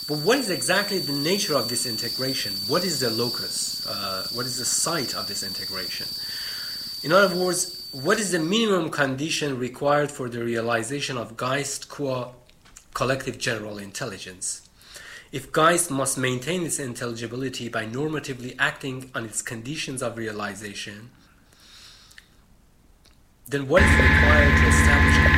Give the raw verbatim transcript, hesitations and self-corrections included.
But what is exactly the nature of this integration? What is the locus? Uh, what is the site of this integration? In other words, what is the minimum condition required for the realization of Geist qua collective general intelligence? If Geist must maintain its intelligibility by normatively acting on its conditions of realization, then what is required to establish